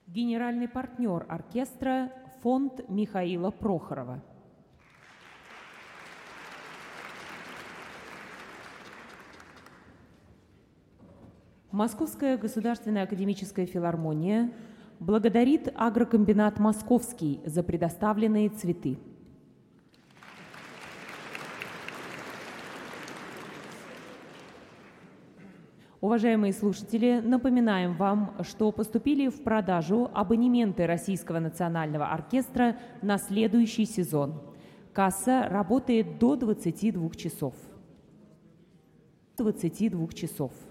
Генеральный партнер оркестра – фонд Михаила Прохорова. Московская государственная академическая филармония благодарит агрокомбинат «Московский» за предоставленные цветы. Уважаемые слушатели, напоминаем вам, что поступили в продажу абонементы Российского национального оркестра на следующий сезон. Касса работает до 22 часов.